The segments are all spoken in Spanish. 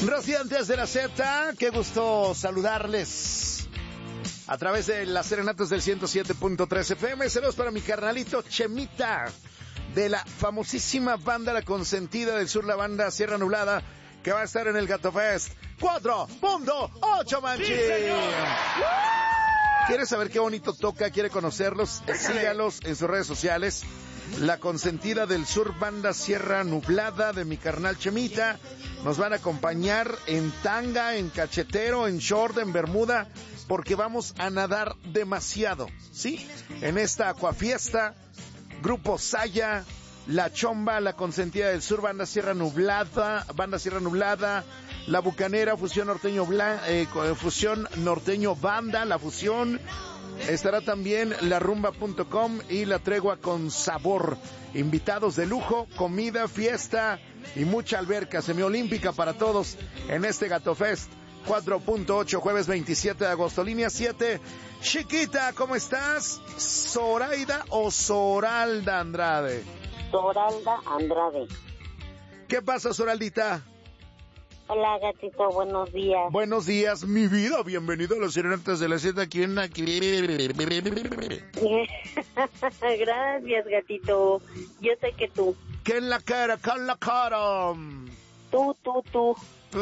Rociantes de la Z, qué gusto saludarles a través de las serenatas del 107.3 FM. Saludos para mi carnalito Chemita, de la famosísima banda La Consentida del Sur, la banda Sierra Nublada, que va a estar en el Gato Fest 4.8, manchi. ¡Sí, ¿Quiere saber qué bonito toca? ¿Quiere conocerlos? Sígalos en sus redes sociales. La Consentida del Sur, banda Sierra Nublada, de mi carnal Chemita. Nos van a acompañar en tanga, en cachetero, en short, en bermuda, porque vamos a nadar demasiado, ¿sí? En esta acuafiesta, Grupo Saya, La Chomba, La Consentida del Sur, banda Sierra Nublada, La Bucanera, Fusión Norteño Banda, La Fusión. Estará también larumba.com y La Tregua con Sabor. Invitados de lujo, comida, fiesta y mucha alberca semiolímpica para todos en este Gato Fest 4.8, jueves 27 de agosto. Línea 7. Chiquita, ¿cómo estás? ¿Zoraida o Zoralda Andrade? Zoralda Andrade. ¿Qué pasa, Zoraldita? Hola, gatito, buenos días. Buenos días, mi vida. Bienvenido a los Serenatas de la Z. Aquí. Gracias, gatito. Yo sé que tú. ¿Qué en la cara? ¿Qué en la cara? Tú. Tú.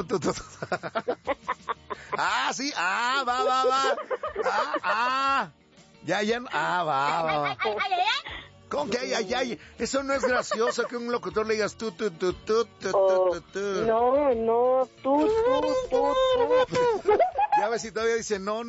Ah, sí. Ah, va. Ya. Ah, va. ¿Cómo que ay? Eso no es gracioso que un locutor le digas tú. No, tú. Ya ves si todavía dice no.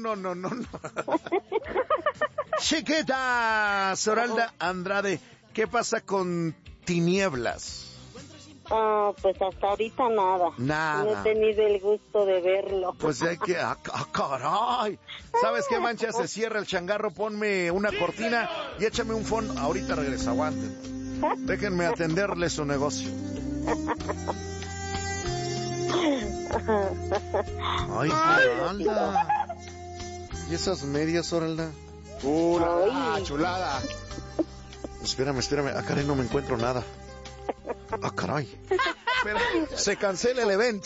Chiquita, Zoralda Andrade, ¿qué pasa con Tinieblas? Pues hasta ahorita nada. Nada. No he tenido el gusto de verlo. Pues hay que... caray! ¿Sabes qué, mancha? Se cierra el changarro, ponme una cortina y échame un phone. Ahorita regresa, aguanten. Déjenme atenderle su negocio. Ay, Zoralda. ¿Y esas medias, Zoralda? chulada! Espérame. Ah, caray, no me encuentro nada. Ah, caray. Espera, se cancela el evento.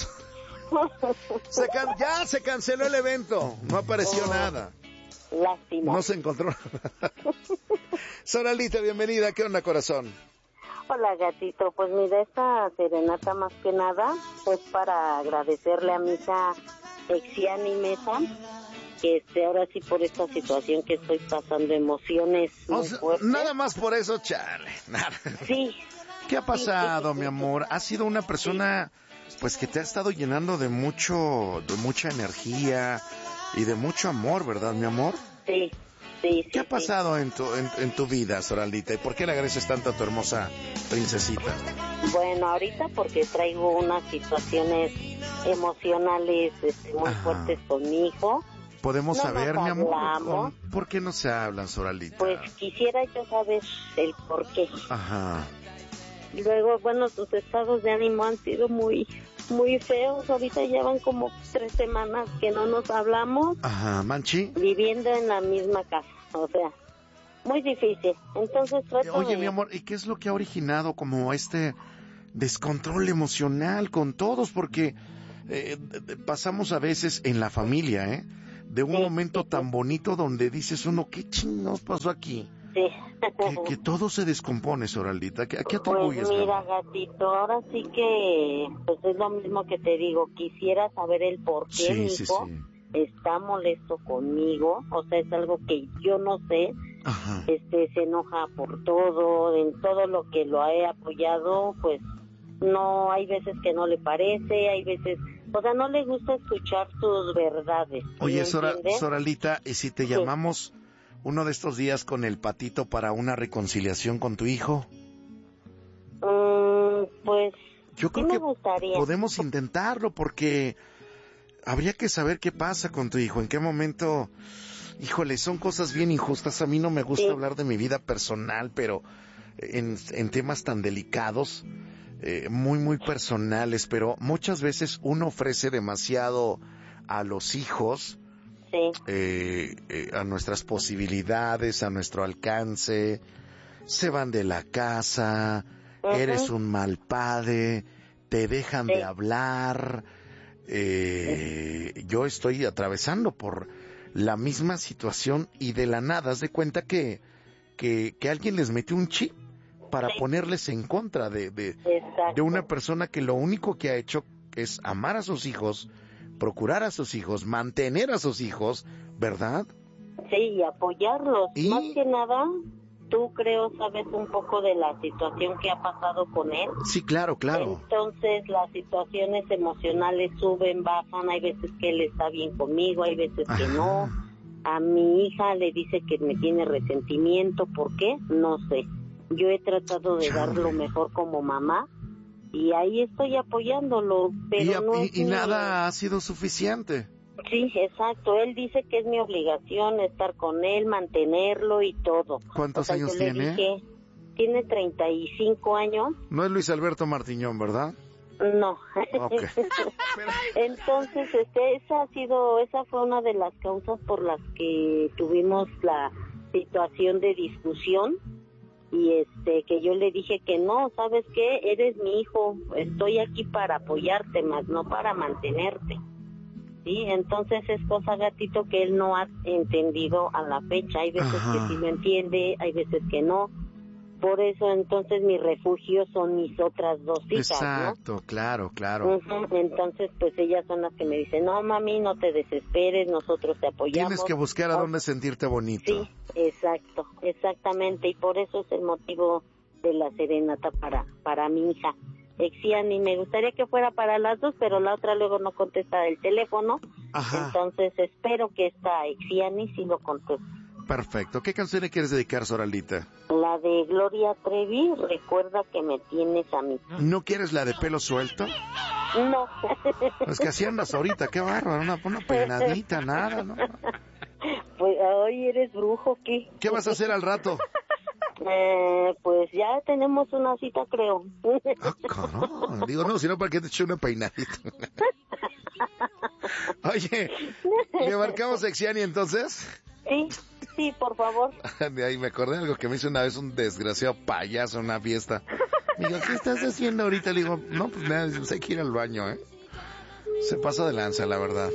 Ya se canceló el evento. No apareció nada. Lástima. No se encontró nada. Zoraldita, bienvenida. ¿Qué onda, corazón? Hola, gatito. Pues mira, esta serenata más que nada, pues para agradecerle a mi hija Exiani Mesa, que ahora sí por esta situación que estoy pasando, emociones muy fuertes. Nada más por eso, chale. Nada. Sí. ¿Qué ha pasado, mi amor? Has sido una persona, pues, que te ha estado llenando de mucha energía y de mucho amor, ¿verdad, mi amor? Sí. ¿Qué ha pasado en tu vida, Zoraldita? ¿Y por qué le agradeces tanto a tu hermosa princesita? Bueno, ahorita porque traigo unas situaciones emocionales muy fuertes con mi hijo. ¿Podemos saber, mi amor? Hablamos. ¿Por qué no se hablan, Zoraldita? Pues quisiera yo saber el por qué. Ajá. Luego, bueno, tus estados de ánimo han sido muy feos. Ahorita ya van como 3 semanas que no nos hablamos. Ajá, Manchi. Viviendo en la misma casa, o sea, muy difícil. Entonces Oye, mi amor, ¿y qué es lo que ha originado como este descontrol emocional con todos? Porque pasamos a veces en la familia, de un momento tan bonito donde dices uno, ¿qué chingados pasó aquí? Sí. Que todo se descompone, Zoraldita. ¿A qué atribuyes? Pues mira, gatito, ahora sí que pues es lo mismo que te digo. Quisiera saber el por qué mi hijo está molesto conmigo. O sea, es algo que yo no sé. Ajá. Se enoja por todo, en todo lo que lo he apoyado, pues no, hay veces que no le parece, hay veces, o sea, no le gusta escuchar tus verdades. Oye, Zoraldita, ¿y si te llamamos uno de estos días con el patito para una reconciliación con tu hijo? Pues yo creo sí que me gustaría. Podemos intentarlo, porque habría que saber qué pasa con tu hijo, en qué momento. Híjole, son cosas bien injustas. A mí no me gusta hablar de mi vida personal, pero en temas tan delicados, muy personales, pero muchas veces uno ofrece demasiado a los hijos, a nuestras posibilidades, a nuestro alcance. Se van de la casa, eres un mal padre, te dejan de hablar, yo estoy atravesando por la misma situación y de la nada, haz de cuenta que alguien les metió un chip para ponerles en contra de una persona que lo único que ha hecho es amar a sus hijos, procurar a sus hijos, mantener a sus hijos, ¿verdad? Sí, y apoyarlos. Más que nada, tú creo sabes un poco de la situación que ha pasado con él. Sí, claro. Entonces las situaciones emocionales suben, bajan, hay veces que él está bien conmigo, hay veces que no. A mi hija le dice que me tiene resentimiento, ¿por qué? No sé. Yo he tratado de dar lo mejor como mamá y ahí estoy apoyándolo, pero nada ha sido suficiente. Sí, exacto. Él dice que es mi obligación estar con él, mantenerlo y todo. ¿Cuántos años tiene? Dije, tiene 35 años. No es Luis Alberto Martiñón, ¿verdad? No. Okay. Entonces, esa fue una de las causas por las que tuvimos la situación de discusión y que yo le dije que no, ¿sabes qué? Eres mi hijo, estoy aquí para apoyarte, más no para mantenerte. Sí, entonces es cosa, gatito, que él no ha entendido a la fecha. Hay veces que sí lo entiende, hay veces que no. Por eso, entonces, mi refugio son mis otras dos hijas, exacto, ¿no? Claro. Entonces, pues ellas son las que me dicen, no, mami, no te desesperes, nosotros te apoyamos. Tienes que buscar a dónde sentirte bonito. Sí, exacto, exactamente. Y por eso es el motivo de la serenata para mi hija. Exiani, me gustaría que fuera para las dos, pero la otra luego no contesta el teléfono. Entonces espero que esta Exiani sí lo conteste. Perfecto. ¿Qué canción le quieres dedicar, Soraldita? La de Gloria Trevi, Recuerda que me tienes a mí. ¿No quieres la de Pelo Suelto? No. Es que así andas ahorita, qué bárbaro, una peinadita, nada, ¿no? Pues hoy eres brujo, ¿qué? ¿Qué vas a hacer al rato? Pues ya tenemos una cita, creo. Cabrón. Digo, no, sino para que te eche una peinadita. Oye, ¿le marcamos a Exiani entonces? Sí, por favor. De ahí me acordé de algo que me hizo una vez un desgraciado payaso en una fiesta. Me dijo, ¿qué estás haciendo ahorita? Le digo, no, pues nada, hay que ir al baño, ¿eh? Se pasa de lanza, la verdad.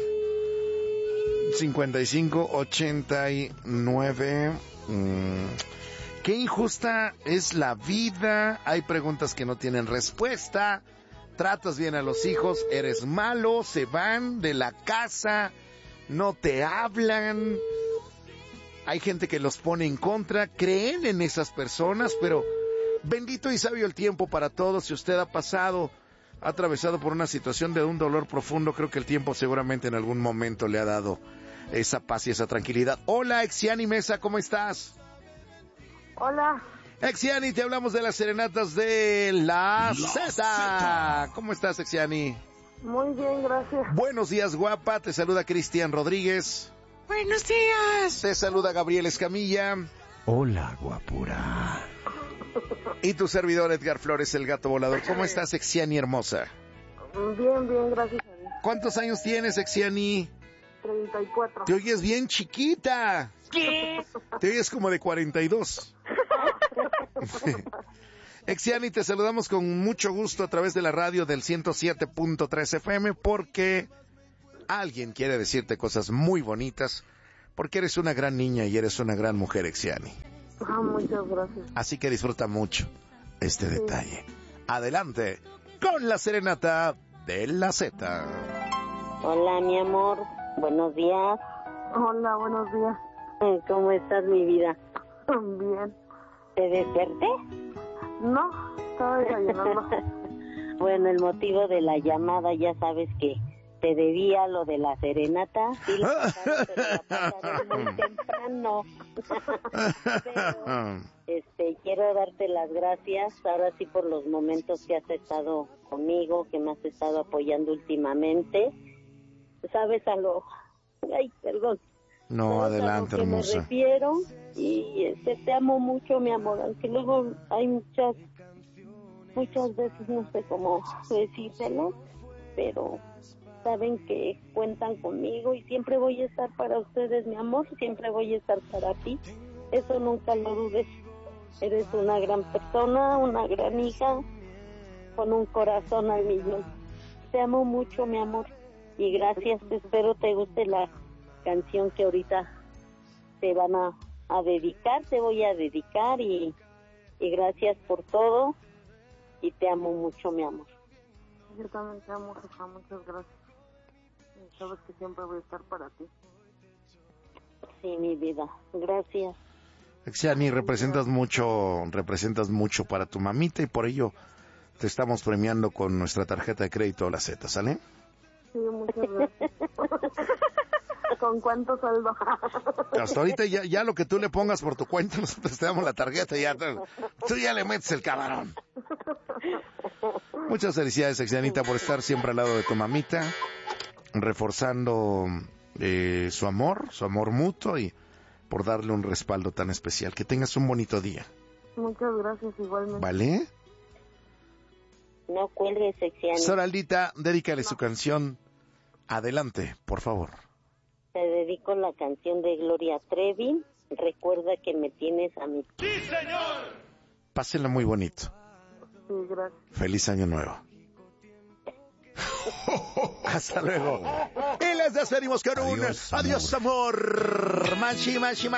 55-89... Qué injusta es la vida, hay preguntas que no tienen respuesta, tratas bien a los hijos, eres malo, se van de la casa, no te hablan, hay gente que los pone en contra, creen en esas personas, pero bendito y sabio el tiempo para todos. Si usted ha atravesado por una situación de un dolor profundo, creo que el tiempo seguramente en algún momento le ha dado esa paz y esa tranquilidad. Hola, Exiani Mesa, ¿cómo estás? Hola. Exiani, te hablamos de las serenatas de la Z. ¿Cómo estás, Exiani? Muy bien, gracias. Buenos días, guapa. Te saluda Cristian Rodríguez. Buenos días. Te saluda Gabriel Escamilla. Hola, guapura. Y tu servidor Edgar Flores, el gato volador. ¿Cómo estás, Exiani hermosa? Bien, gracias a Dios. ¿Cuántos años tienes, Exiani? 34. Te oyes bien chiquita. ¿Qué? Te oyes como de 42. Exiani, te saludamos con mucho gusto a través de la radio del 107.3 FM porque alguien quiere decirte cosas muy bonitas porque eres una gran niña y eres una gran mujer, Exiani. Muchas gracias. Así que disfruta mucho este detalle. Adelante con la serenata de la Z. Hola, mi amor. Buenos días. Hola, buenos días. ¿Cómo estás, mi vida? Bien. ¿Te desperté? No, estaba desayunando. Bueno, el motivo de la llamada, ya sabes que te debía lo de la serenata. Sí, la pasaré muy temprano. Pero, quiero darte las gracias, ahora sí, por los momentos que has estado conmigo, que me has estado apoyando últimamente. ¿Sabes a lo...? Ay, perdón. No, adelante, hermosa. Me refiero y te amo mucho, mi amor, aunque luego hay muchas veces no sé cómo decírselo, pero saben que cuentan conmigo y siempre voy a estar para ustedes, mi amor, siempre voy a estar para ti, eso nunca lo dudes. Eres una gran persona, una gran hija, con un corazón al millón. Te amo mucho, mi amor. Y gracias, espero te guste la canción que ahorita te van a dedicar, te voy a dedicar y gracias por todo y te amo mucho, mi amor. Yo también te amo, jefa, muchas gracias. Y sabes que siempre voy a estar para ti. Sí, mi vida, gracias. Exiani, representas mucho para tu mamita y por ello te estamos premiando con nuestra tarjeta de crédito La Z, ¿sale? Sí, muchas gracias. ¿Con cuánto saldo? Hasta ahorita ya lo que tú le pongas por tu cuenta, nosotros te damos la tarjeta y ya tú ya le metes el camarón. Muchas felicidades, Exianita, por estar siempre al lado de tu mamita, reforzando su amor mutuo y por darle un respaldo tan especial. Que tengas un bonito día. Muchas gracias, igualmente. ¿Vale? No cuelgues, Exiani. Soraldita, dedícale su canción. Adelante, por favor. Te dedico la canción de Gloria Trevi. Recuerda que me tienes a mi... ¡Sí, señor! Pásenla muy bonito. Sí, gracias. Feliz año nuevo. Hasta luego. Y les despedimos con un adiós, amor. Manchi.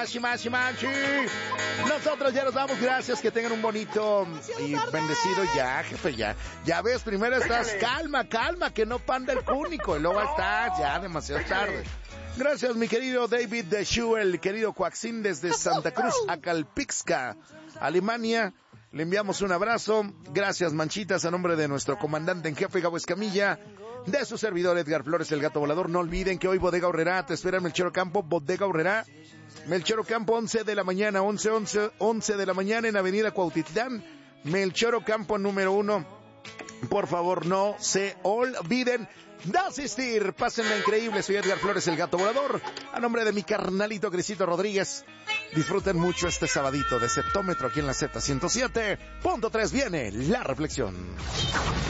Nosotros ya nos vamos. Gracias, que tengan un bonito y bendecido. Ya, jefe, ya ves, primero estás calma, que no panda el cúnico. Y luego estás ya demasiado tarde. Gracias, mi querido David de Schuel, querido Coaxín desde Santa Cruz, Acalpixca, Alemania. Le enviamos un abrazo. Gracias, Manchitas, a nombre de nuestro comandante en jefe, Gabo Escamilla, de su servidor Edgar Flores, el Gato Volador. No olviden que hoy Bodega Aurrerá te espera en Melchor Ocampo, Bodega Aurrerá, Melchor Ocampo, 11 de la mañana, 11 de la mañana en Avenida Cuautitlán, Melchor Ocampo número 1. Por favor, no se olviden de asistir. Pásenla increíble. Soy Edgar Flores, el Gato Volador. A nombre de mi carnalito Crisito Rodríguez. Disfruten mucho este sabadito de Septómetro aquí en la Z107.3. Viene la reflexión.